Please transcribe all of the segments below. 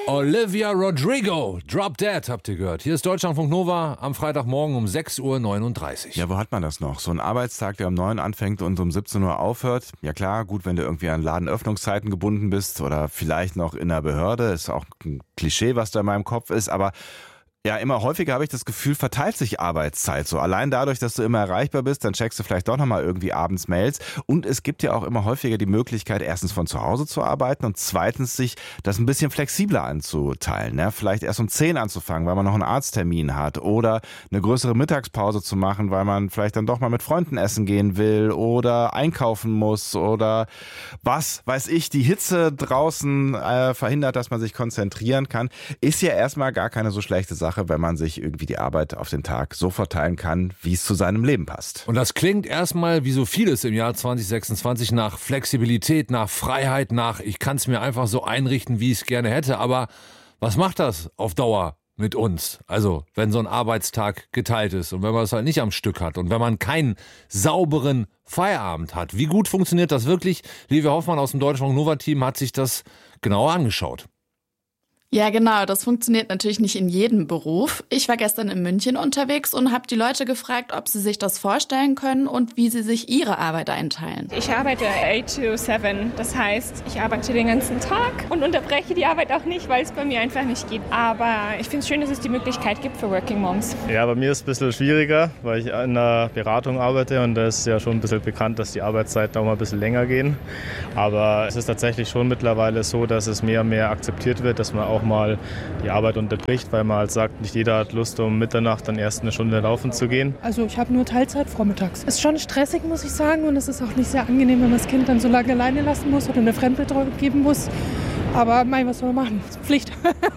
Olivia Rodrigo, Drop Dead, habt ihr gehört. Hier ist Deutschlandfunk Nova am Freitagmorgen um 6:39 Uhr. Ja, wo hat man das noch? So ein Arbeitstag, der um 9 anfängt und um 17 Uhr aufhört. Ja klar, gut, wenn du irgendwie an Ladenöffnungszeiten gebunden bist oder vielleicht noch in der Behörde. Ist auch ein Klischee, was da in meinem Kopf ist, aber ja, immer häufiger habe ich das Gefühl, verteilt sich Arbeitszeit so. Allein dadurch, dass du immer erreichbar bist, dann checkst du vielleicht doch nochmal irgendwie abends Mails. Und es gibt ja auch immer häufiger die Möglichkeit, erstens von zu Hause zu arbeiten und zweitens sich das ein bisschen flexibler anzuteilen. Ne? Vielleicht erst um 10 anzufangen, weil man noch einen Arzttermin hat oder eine größere Mittagspause zu machen, weil man vielleicht dann doch mal mit Freunden essen gehen will oder einkaufen muss oder was weiß ich, die Hitze draußen verhindert, dass man sich konzentrieren kann. Ist ja erstmal gar keine so schlechte Sache, wenn man sich irgendwie die Arbeit auf den Tag so verteilen kann, wie es zu seinem Leben passt. Und das klingt erstmal wie so vieles im Jahr 2026 nach Flexibilität, nach Freiheit, nach ich kann es mir einfach so einrichten, wie ich es gerne hätte. Aber was macht das auf Dauer mit uns? Also wenn so ein Arbeitstag geteilt ist und wenn man es halt nicht am Stück hat und wenn man keinen sauberen Feierabend hat. Wie gut funktioniert das wirklich? Livia Hoffmann aus dem Deutschlandfunk Nova Team hat sich das genauer angeschaut. Ja, genau. Das funktioniert natürlich nicht in jedem Beruf. Ich war gestern in München unterwegs und habe die Leute gefragt, ob sie sich das vorstellen können und wie sie sich ihre Arbeit einteilen. Ich arbeite 8 to 7. Das heißt, ich arbeite den ganzen Tag und unterbreche die Arbeit auch nicht, weil es bei mir einfach nicht geht. Aber ich finde es schön, dass es die Möglichkeit gibt für Working Moms. Ja, bei mir ist es ein bisschen schwieriger, weil ich in der Beratung arbeite und da ist ja schon ein bisschen bekannt, dass die Arbeitszeiten auch mal ein bisschen länger gehen. Aber es ist tatsächlich schon mittlerweile so, dass es mehr und mehr akzeptiert wird, dass man auch mal die Arbeit unterbricht, weil man halt sagt, nicht jeder hat Lust, um Mitternacht dann erst eine Stunde laufen zu gehen. Also ich habe nur Teilzeit vormittags. Ist schon stressig, muss ich sagen, und es ist auch nicht sehr angenehm, wenn man das Kind dann so lange alleine lassen muss oder eine Fremdbetreuung geben muss. Aber mei, was soll man machen? Das ist Pflicht.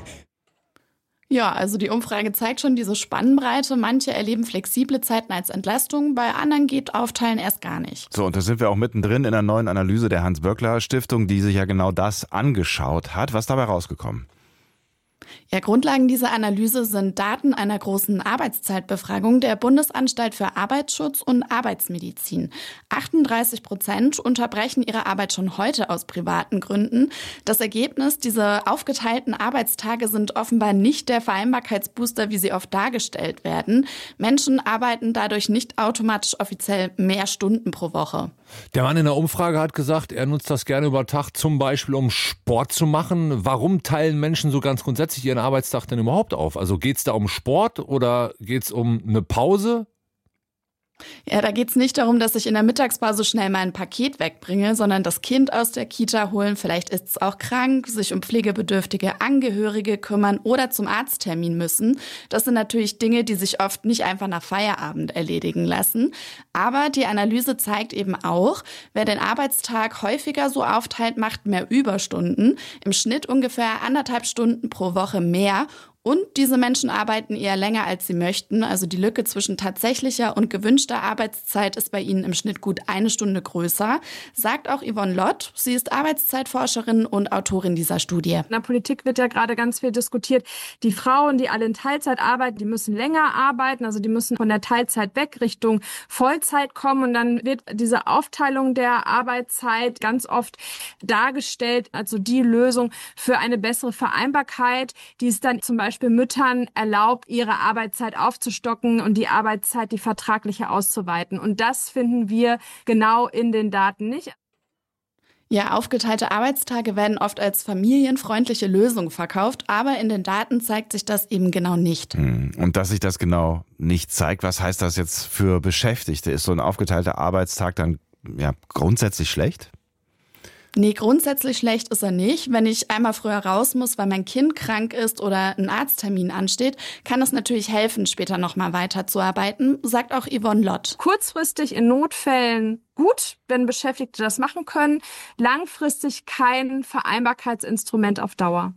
Ja, also die Umfrage zeigt schon diese Spannbreite. Manche erleben flexible Zeiten als Entlastung, bei anderen geht Aufteilen erst gar nicht. So, und da sind wir auch mittendrin in einer neuen Analyse der Hans-Böckler-Stiftung, die sich ja genau das angeschaut hat. Was ist dabei rausgekommen? Ja, Grundlagen dieser Analyse sind Daten einer großen Arbeitszeitbefragung der Bundesanstalt für Arbeitsschutz und Arbeitsmedizin. 38% unterbrechen ihre Arbeit schon heute aus privaten Gründen. Das Ergebnis, diese aufgeteilten Arbeitstage sind offenbar nicht der Vereinbarkeitsbooster, wie sie oft dargestellt werden. Menschen arbeiten dadurch nicht automatisch offiziell mehr Stunden pro Woche. Der Mann in der Umfrage hat gesagt, er nutzt das gerne über Tag, zum Beispiel um Sport zu machen. Warum teilen Menschen so ganz grundsätzlich ihren Arbeitstag denn überhaupt auf? Also geht es da um Sport oder geht es um eine Pause? Ja, da geht's nicht darum, dass ich in der Mittagspause schnell mal ein Paket wegbringe, sondern das Kind aus der Kita holen, vielleicht ist es auch krank, sich um pflegebedürftige Angehörige kümmern oder zum Arzttermin müssen. Das sind natürlich Dinge, die sich oft nicht einfach nach Feierabend erledigen lassen. Aber die Analyse zeigt eben auch, wer den Arbeitstag häufiger so aufteilt, macht mehr Überstunden. Im Schnitt ungefähr 1,5 Stunden pro Woche mehr. Und diese Menschen arbeiten eher länger, als sie möchten. Also die Lücke zwischen tatsächlicher und gewünschter Arbeitszeit ist bei ihnen im Schnitt gut 1 Stunde größer, sagt auch Yvonne Lott. Sie ist Arbeitszeitforscherin und Autorin dieser Studie. In der Politik wird ja gerade ganz viel diskutiert. Die Frauen, die alle in Teilzeit arbeiten, die müssen länger arbeiten. Also die müssen von der Teilzeit weg Richtung Vollzeit kommen. Und dann wird diese Aufteilung der Arbeitszeit ganz oft dargestellt, also die Lösung für eine bessere Vereinbarkeit, die es dann zum Beispiel Müttern erlaubt, ihre Arbeitszeit aufzustocken und die Arbeitszeit, die vertragliche, auszuweiten. Und das finden wir genau in den Daten nicht. Ja, aufgeteilte Arbeitstage werden oft als familienfreundliche Lösung verkauft, aber in den Daten zeigt sich das eben genau nicht. Und dass sich das genau nicht zeigt, was heißt das jetzt für Beschäftigte? Ist so ein aufgeteilter Arbeitstag dann ja grundsätzlich schlecht? Nee, grundsätzlich schlecht ist er nicht. Wenn ich einmal früher raus muss, weil mein Kind krank ist oder ein Arzttermin ansteht, kann es natürlich helfen, später nochmal weiterzuarbeiten, sagt auch Yvonne Lott. Kurzfristig in Notfällen gut, wenn Beschäftigte das machen können. Langfristig kein Vereinbarkeitsinstrument auf Dauer.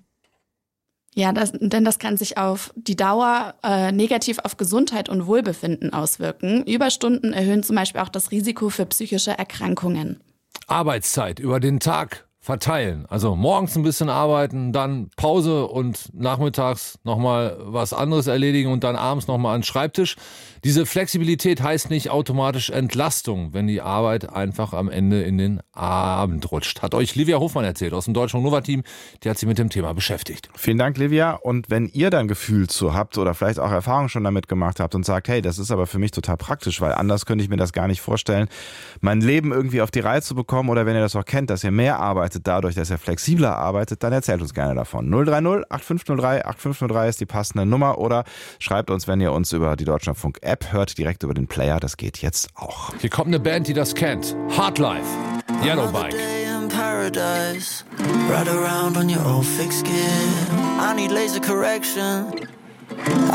Ja, denn das kann sich auf die Dauer negativ auf Gesundheit und Wohlbefinden auswirken. Überstunden erhöhen zum Beispiel auch das Risiko für psychische Erkrankungen. Arbeitszeit über den Tag verteilen. Also morgens ein bisschen arbeiten, dann Pause und nachmittags nochmal was anderes erledigen und dann abends nochmal an den Schreibtisch. Diese Flexibilität heißt nicht automatisch Entlastung, wenn die Arbeit einfach am Ende in den Abend rutscht. Hat euch Livia Hofmann erzählt aus dem Deutschen Nova-Team. Die hat sich mit dem Thema beschäftigt. Vielen Dank, Livia. Und wenn ihr dann Gefühl zu habt oder vielleicht auch Erfahrungen schon damit gemacht habt und sagt, hey, das ist aber für mich total praktisch, weil anders könnte ich mir das gar nicht vorstellen, mein Leben irgendwie auf die Reihe zu bekommen, oder wenn ihr das auch kennt, dass ihr mehr arbeitet dadurch, dass ihr flexibler arbeitet, dann erzählt uns gerne davon. 030 8503 8503 ist die passende Nummer, oder schreibt uns, wenn ihr uns über die Deutschlandfunk-App hört, direkt über den Player. Das geht jetzt auch. Hier kommt eine Band, die das kennt. Hardlife, Yellowbike. Paradise, ride around on your old fixed gear. I need laser correction.